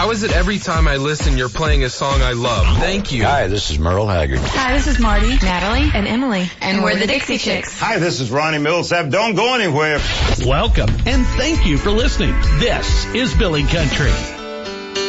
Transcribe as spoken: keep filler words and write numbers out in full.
How is it every time I listen you're playing a song I love? Thank you. Hi, this is Merle Haggard. Hi, this is Marty, Natalie, and Emily. And, and we're, we're the Dixie Chicks. Hi, this is Ronnie Millsap. Don't go anywhere. Welcome, and thank you for listening. This is Billy Country.